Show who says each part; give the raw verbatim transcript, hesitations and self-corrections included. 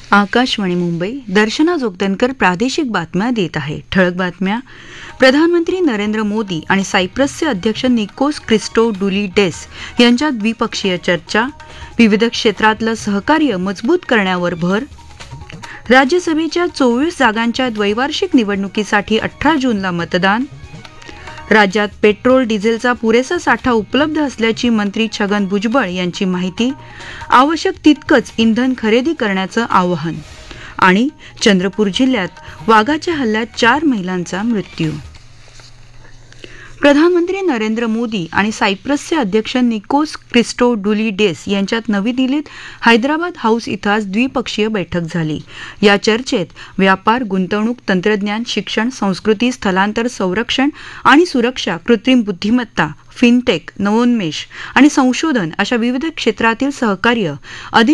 Speaker 1: आकाशवाणी मुंबई. दर्शना जोगदनकर प्रादेशिक बातम्या देत आहे. ठळक बातम्या. प्रधानमंत्री नरेंद्र मोदी आणि सायप्रसचे अध्यक्ष निकोस क्रिस्टोडुलिडेस यांच्यात द्विपक्षीय चर्चा. विविध क्षेत्रातलं सहकार्य मजबूत करण्यावर भर. राज्यसभेच्या चोवीस जागांच्या द्वैवार्षिक निवडणुकीसाठी अठरा जूनला मतदान. राज्यात पेट्रोल डिझेलचा पुरेसा साठा उपलब्ध असल्याची मंत्री छगन भुजबळ यांची माहिती. आवश्यक तितकंच इंधन खरेदी करण्याचं आवाहन. आणि चंद्रपूर जिल्ह्यात वाघाच्या हल्ल्यात चार महिलांचा मृत्यू. प्रधानमंत्री नरेंद्र मोदी आणि सायप्रसचे अध्यक्ष निकोस क्रिस्टोडुलिडेस यांच्यात नवी दिल्लीत हैदराबाद हाऊस इथं आज द्विपक्षीय बैठक झाली. या चर्चेत व्यापार, गुंतवणूक, तंत्रज्ञान, शिक्षण, संस्कृती, स्थलांतर, संरक्षण आणि सुरक्षा, कृत्रिम बुद्धिमत्ता, फिनटेक, नवोन्मेष आणि संशोधन अशा विविध क्षेत्रातील सहकार्य अधिक